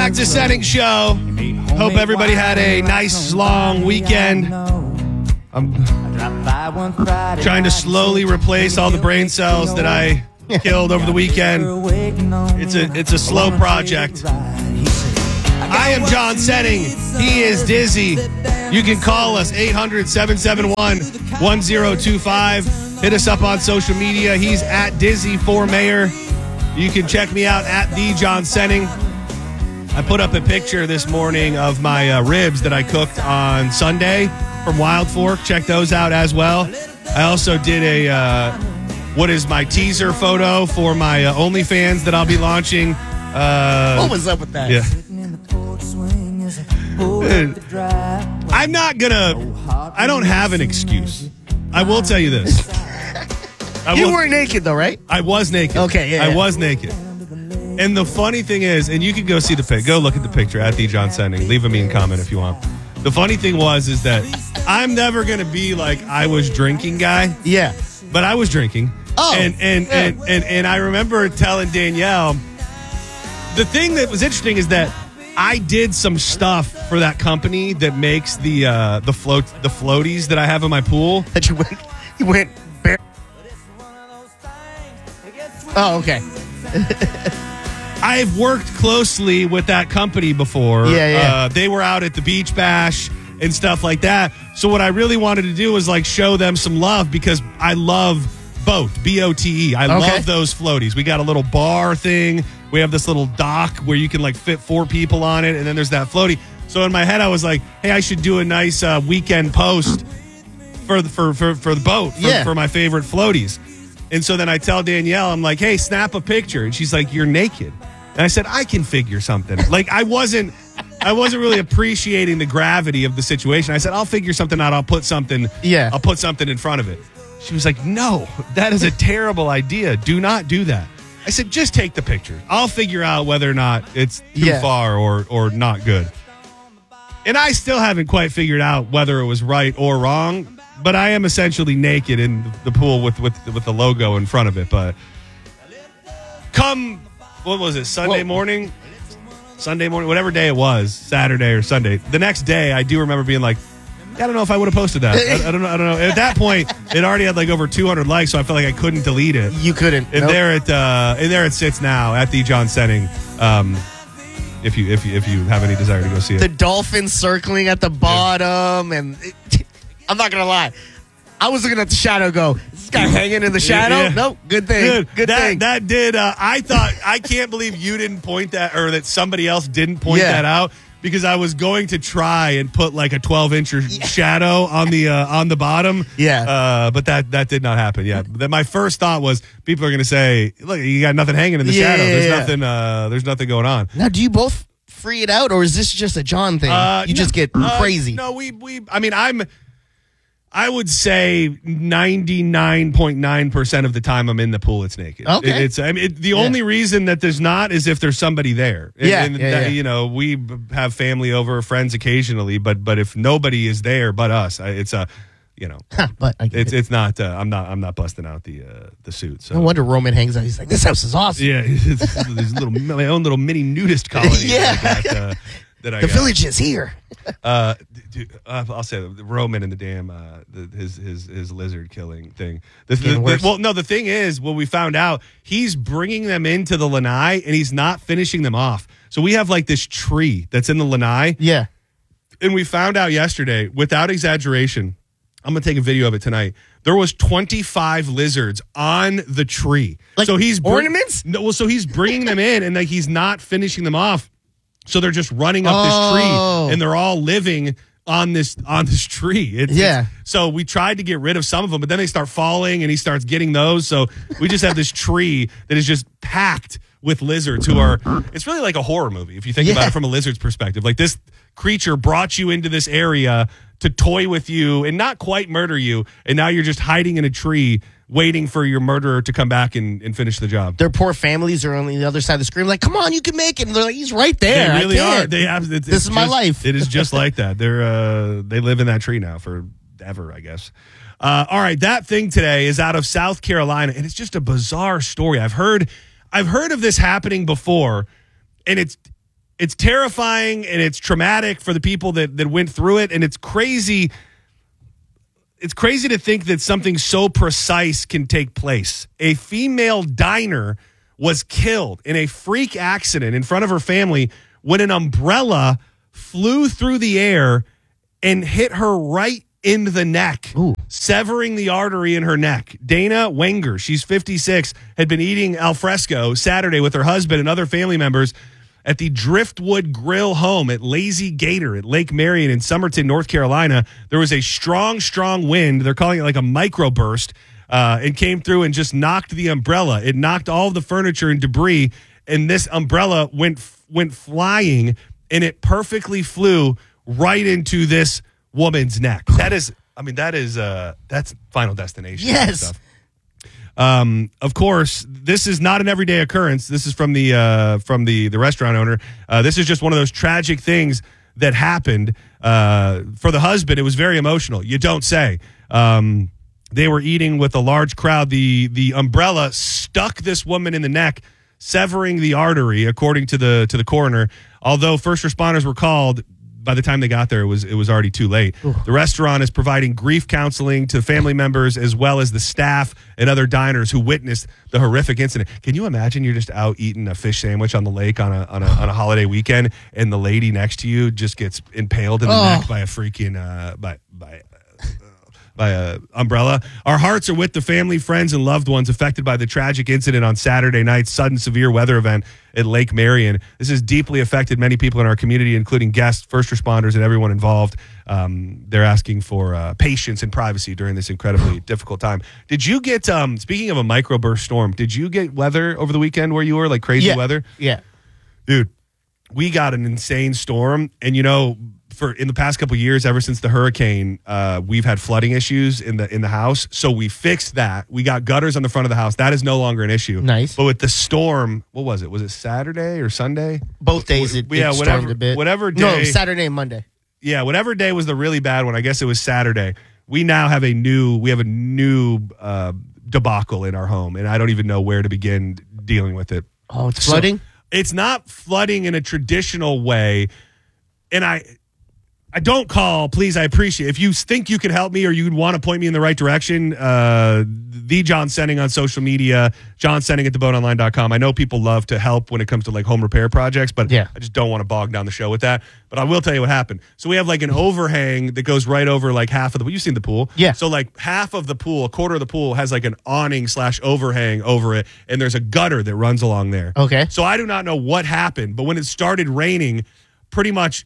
back to Setting Show. Hope everybody had a nice long weekend. I'm trying to slowly replace all the brain cells that I killed over the weekend. It's a slow project. I am John Setting. He is Dizzy. You can call us 800-771-1025. Hit us up on social media. He's at Dizzy4Mayor. You can check me out at the John Setting. I put up a picture this morning of my ribs that I cooked on Sunday from Wild Fork. Check those out as well. I also did what is my teaser photo for my OnlyFans that I'll be launching. What was up with that? Yeah. I don't have an excuse. I will tell you this. You weren't naked though, right? I was naked. Okay, yeah. I was naked. And the funny thing is, and you can go see the pic. Go look at the picture at the John Setting. Leave a mean comment if you want. The funny thing is that I'm never gonna be like I was drinking guy. Yeah. But I was drinking. Oh. And I remember telling Danielle, the thing that was interesting is that I did some stuff for that company that makes the floaties that I have in my pool. That you went bare. Oh, okay. I've worked closely with that company before. Yeah. They were out at the Beach Bash and stuff like that. So what I really wanted to do was like show them some love because I love boat, B-O-T-E. I love those floaties. We got a little bar thing. We have this little dock where you can like fit 4 people on it, and then there's that floaty. So in my head, I was like, hey, I should do a nice weekend post for the boat, for my favorite floaties. And so then I tell Danielle, I'm like, hey, snap a picture. And she's like, you're naked. And I said, I can figure something. Like I wasn't really appreciating the gravity of the situation. I said, I'll figure something out. I'll put something in front of it. She was like, no, that is a terrible idea. Do not do that. I said, just take the picture. I'll figure out whether or not it's too far or not good. And I still haven't quite figured out whether it was right or wrong, but I am essentially naked in the pool with the logo in front of it. But what was it, Sunday morning, whatever day it was, Saturday or Sunday, the next day, I do remember being like, I don't know if I would have posted that. I don't know. At that point, it already had like over 200 likes, so I felt like I couldn't delete it. You couldn't. And there it sits now at the John Setting. If you have any desire to go see it, the dolphins circling at the bottom, and I'm not gonna lie, I was looking at the shadow. Go, is this guy hanging in the shadow? Yeah. Nope. Good thing. Good thing. That did. I thought I can't believe you didn't point that, or that somebody else didn't point that out. Because I was going to try and put like a 12-inch shadow on the bottom. Yeah. But that did not happen. Yeah. My first thought was people are going to say, look, you got nothing hanging in the shadow. There's nothing going on. Now, do you both free it out, or is this just a John thing? You just get crazy. No, I would say 99.9% of the time I'm in the pool, it's naked. Okay. The only reason that there's not is if there's somebody there. You know, we have family over, friends occasionally, but if nobody is there but us, it's a, you know, but it's not. I'm not busting out the suit. So no wonder Roman hangs out. He's like, this house is awesome. Yeah, there's my own little mini nudist colony. The village is here. I'll say Roman and the damn his lizard killing thing. The thing is, what we found out, he's bringing them into the lanai and he's not finishing them off. So we have like this tree that's in the lanai. Yeah, and we found out yesterday, without exaggeration, I'm gonna take a video of it tonight. There was 25 lizards on the tree. Like, so he's ornaments? So he's bringing them in and like he's not finishing them off. So they're just running up this tree, and they're all living on this tree. So we tried to get rid of some of them, but then they start falling, and he starts getting those. So we just have this tree that is just packed with lizards who are. It's really like a horror movie if you think about it from a lizard's perspective. Like this creature brought you into this area to toy with you and not quite murder you, and now you're just hiding in a tree waiting for your murderer to come back and finish the job. Their poor families are on the other side of the screen like, come on, you can make it. And they're like, he's right there. They really are. This is my life. It is just like that. They live in that tree now forever, I guess. All right, that thing today is out of South Carolina, and it's just a bizarre story. I've heard of this happening before, and it's terrifying and it's traumatic for the people that went through it, and it's crazy. It's crazy to think that something so precise can take place. A female diner was killed in a freak accident in front of her family when an umbrella flew through the air and hit her right in the neck, severing the artery in her neck. Dana Wenger, she's 56, had been eating al fresco Saturday with her husband and other family members at the Driftwood Grill home at Lazy Gator at Lake Marion in Somerton, North Carolina. There was a strong, strong wind. They're calling it like a microburst. It came through and just knocked the umbrella. It knocked all of the furniture and debris, and this umbrella went flying, and it perfectly flew right into this woman's neck. That's Final Destination. Yes. Stuff. Of course, this is not an everyday occurrence. This is from the restaurant owner. This is just one of those tragic things that happened. For the husband, it was very emotional. You don't say. They were eating with a large crowd. The umbrella stuck this woman in the neck, severing the artery, according to the coroner. Although first responders were called, by the time they got there, it was already too late. Ooh. The restaurant is providing grief counseling to family members as well as the staff and other diners who witnessed the horrific incident. Can you imagine you're just out eating a fish sandwich on the lake on a holiday weekend, and the lady next to you just gets impaled in the neck by a freaking by a umbrella? Our hearts are with the family, friends, and loved ones affected by the tragic incident on Saturday night's sudden severe weather event at Lake Marion. This has deeply affected many people in our community, including guests, first responders, and everyone involved. They're asking for patience and privacy during this incredibly difficult time. Did you get, speaking of a microburst storm, did you get weather over the weekend where you were, like crazy weather? Yeah. Dude, we got an insane storm, and in the past couple of years, ever since the hurricane, we've had flooding issues in the house. So we fixed that. We got gutters on the front of the house. That is no longer an issue. Nice. But with the storm, what was it? Was it Saturday or Sunday? Both days it stormed a bit. Whatever day. No, Saturday and Monday. Yeah, whatever day was the really bad one. I guess it was Saturday. We now have a new debacle in our home, and I don't even know where to begin dealing with it. Oh, it's flooding? It's not flooding in a traditional way, and I don't call, please. I appreciate it. If you think you can help me or you'd want to point me in the right direction, the John Senning on social media, John Senning at theboatonline.com. I know people love to help when it comes to like home repair projects, but I just don't want to bog down the show with that. But I will tell you what happened. So we have like an overhang that goes right over like half of the, you've seen the pool. Yeah. So like half of the pool, a quarter of the pool has like an awning / overhang over it. And there's a gutter that runs along there. Okay. So I do not know what happened, but when it started raining, pretty much,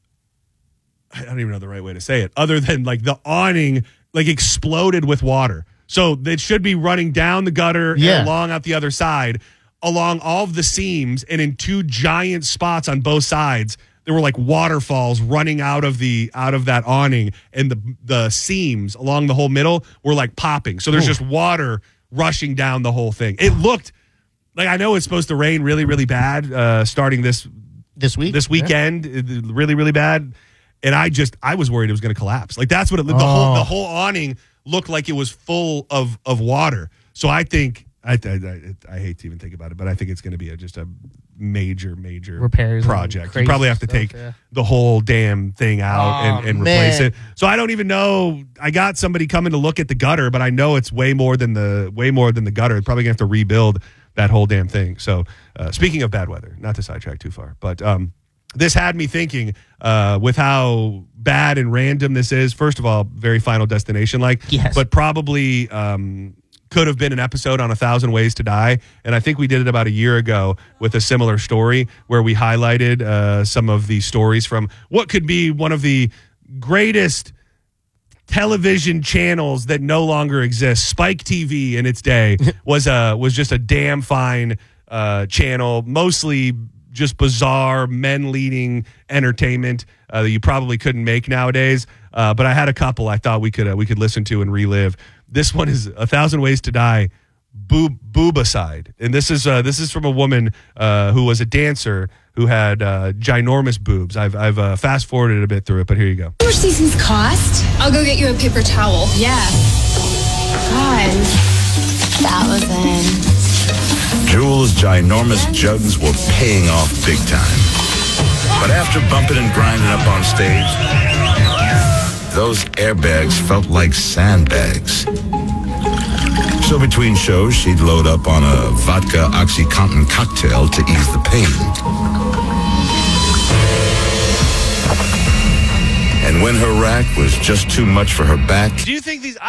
I don't even know the right way to say it, other than like the awning like exploded with water. So it should be running down the gutter and along out the other side, along all of the seams, and in two giant spots on both sides, there were like waterfalls running out of that awning, and the seams along the whole middle were like popping. So there's just water rushing down the whole thing. It looked like, I know it's supposed to rain really, really bad starting this weekend, really, really bad. And I was worried it was going to collapse. Like that's what it looked. The whole awning looked like it was full of water. So I think I hate to even think about it, but I think it's going to be just a major repairs project. You probably have to take the whole damn thing out and replace it. So I don't even know. I got somebody coming to look at the gutter, but I know it's way more than the gutter. It's probably going to have to rebuild that whole damn thing. So speaking of bad weather, not to sidetrack too far, but this had me thinking with how bad and random this is. First of all, very Final Destination like, but probably could have been an episode on 1,000 Ways to Die. And I think we did it about a year ago with a similar story where we highlighted some of the stories from what could be one of the greatest television channels that no longer exists. Spike TV in its day was just a damn fine channel, mostly just bizarre men leading entertainment that you probably couldn't make nowadays. But I had a couple I thought we could listen to and relive. This one is 1,000 Ways to Die, Boobicide. And this is from a woman who was a dancer who had ginormous boobs. I've fast forwarded a bit through it, but here you go. How much these things cost? I'll go get you a paper towel. Yeah. God. That was in. Jewel's ginormous jugs were paying off big time. But after bumping and grinding up on stage, those airbags felt like sandbags. So between shows, she'd load up on a vodka OxyContin cocktail to ease the pain. And when her rack was just too much for her back, Do you think these?